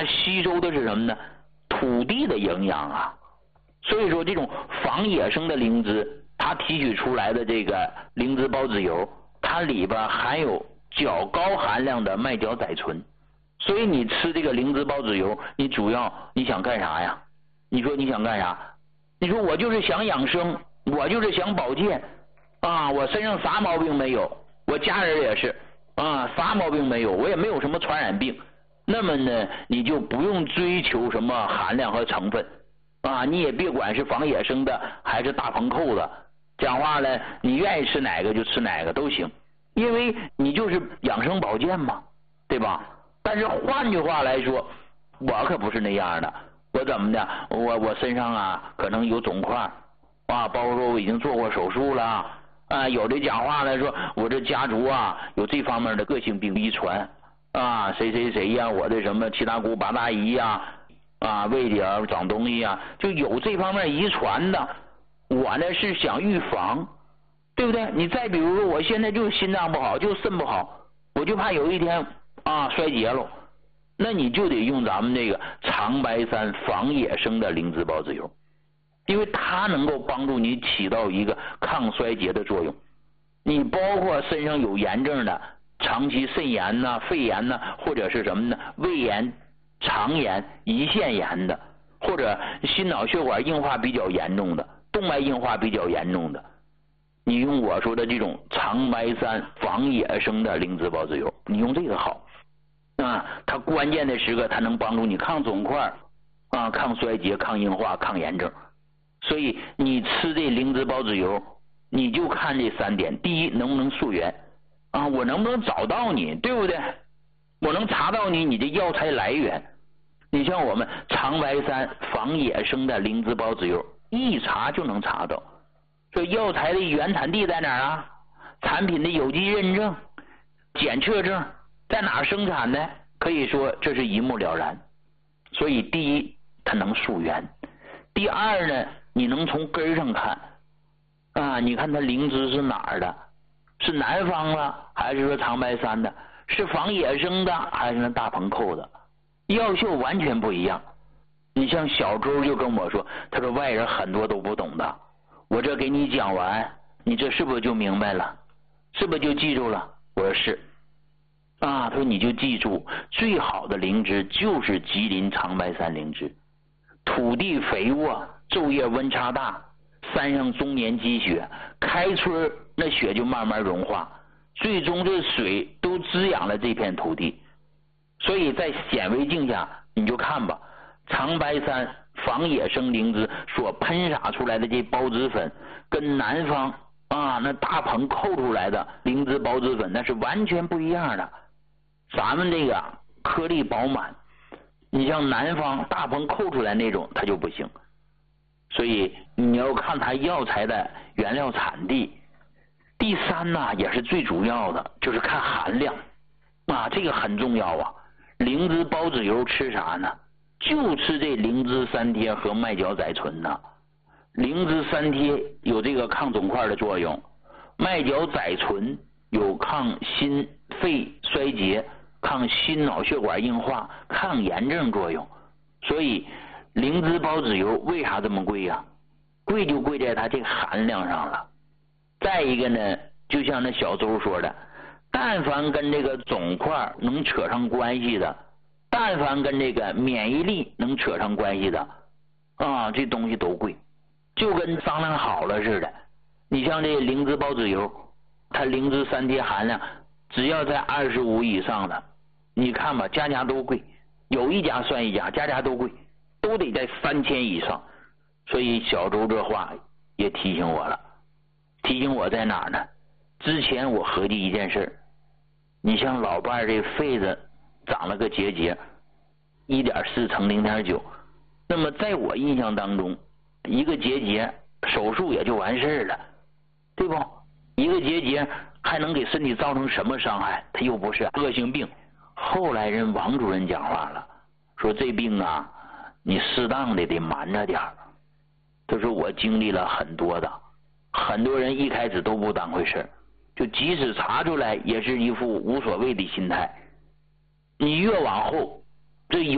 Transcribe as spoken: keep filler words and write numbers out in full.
它吸收的是什么呢？土地的营养啊。所以说这种仿野生的灵芝，它提取出来的这个灵芝孢子油，它里边含有较高含量的麦角甾醇。所以你吃这个灵芝孢子油，你主要你想干啥呀？你说你想干啥？你说我就是想养生，我就是想保健啊，我身上啥毛病没有，我家人也是啊，啥毛病没有，我也没有什么传染病。那么呢，你就不用追求什么含量和成分啊，你也别管是仿野生的还是大棚扣的，讲话呢，你愿意吃哪个就吃哪个都行，因为你就是养生保健嘛，对吧？但是换句话来说，我可不是那样的，我怎么的？我我身上啊可能有肿块啊，包括说我已经做过手术了啊，有的讲话来说我这家族啊有这方面的个性病遗传啊，谁谁谁呀、啊，我的什么七大姑八大姨呀。啊，胃里边长东西啊，就有这方面遗传的。我呢是想预防，对不对？你再比如说，我现在就是心脏不好，就肾不好，我就怕有一天啊衰竭了，那你就得用咱们这个长白山仿野生的灵芝孢子油，因为它能够帮助你起到一个抗衰竭的作用。你包括身上有炎症的，长期肾炎呐、肺炎呐，或者是什么呢？胃炎。肠炎、胰腺炎的，或者心脑血管硬化比较严重的，动脉硬化比较严重的，你用我说的这种长白山仿野生的灵芝孢子油，你用这个好啊，它关键的时刻它能帮助你抗肿块啊、抗衰竭、抗硬化、抗炎症。所以你吃这灵芝孢子油，你就看这三点：第一，能不能溯源啊？我能不能找到你，对不对？我能查到你你的药材来源。你像我们长白山仿野生的灵芝孢子油，一查就能查到。说药材的原产地在哪儿啊？产品的有机认证、检测证在哪儿生产的？可以说这是一目了然。所以第一，它能溯源；第二呢，你能从根上看啊，你看它灵芝是哪儿的？是南方了，还是说长白山的？是仿野生的，还是那大棚扣的？药效完全不一样。你像小周就跟我说，他说外人很多都不懂的，我这给你讲完，你这是不是就明白了？是不是就记住了？我说是啊。他说你就记住，最好的灵芝就是吉林长白山灵芝，土地肥沃，昼夜温差大，山上终年积雪，开春那雪就慢慢融化，最终这水都滋养了这片土地。所以在显微镜下你就看吧，长白山仿野生灵芝所喷洒出来的这孢子粉，跟南方啊那大棚扣出来的灵芝孢子粉那是完全不一样的。咱们这个颗粒饱满，你像南方大棚扣出来那种它就不行。所以你要看它药材的原料产地。第三呢，也是最主要的，就是看含量啊，这个很重要啊。灵芝孢子油吃啥呢？就吃这灵芝三萜和麦角甾醇呢。灵芝三萜有这个抗肿块的作用，麦角甾醇有抗心肺衰竭、抗心脑血管硬化、抗炎症作用。所以灵芝孢子油为啥这么贵呀、啊？贵就贵在它这个含量上了。再一个呢，就像那小周说的，但凡跟这个肿块能扯上关系的，但凡跟这个免疫力能扯上关系的啊，这东西都贵，就跟商量好了似的。你像这灵芝孢子油，它灵芝三萜含量只要在二十五以上的，你看吧，家家都贵，有一家算一家，家家都贵，都得在三千以上。所以小周这话也提醒我了，提醒我在哪儿呢？之前我合计一件事，你像老伴儿这肺子长了个结节，一点四乘零点九，那么在我印象当中，一个结节手术也就完事了，对不？一个结节还能给身体造成什么伤害？它又不是恶性病。后来人王主任讲话了，说这病啊，你适当的得瞒着点儿。他说我经历了很多的，很多人一开始都不当回事，就即使查出来也是一副无所谓的心态。你越往后，这有